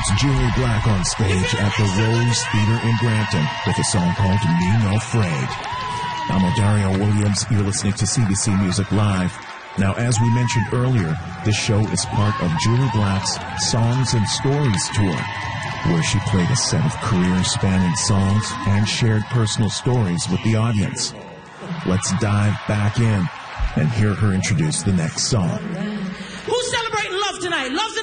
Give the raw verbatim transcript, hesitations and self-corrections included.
It's Julie Black on stage at the Rose Theater in Brampton with a song called Me No Afraid. I'm O'Dario Williams. You're listening to C B C Music Live. Now, as we mentioned earlier, this show is part of Julie Black's Songs and Stories Tour, where she played a set of career-spanning songs and shared personal stories with the audience. Let's dive back in and hear her introduce the next song. Who's celebrating love tonight? Love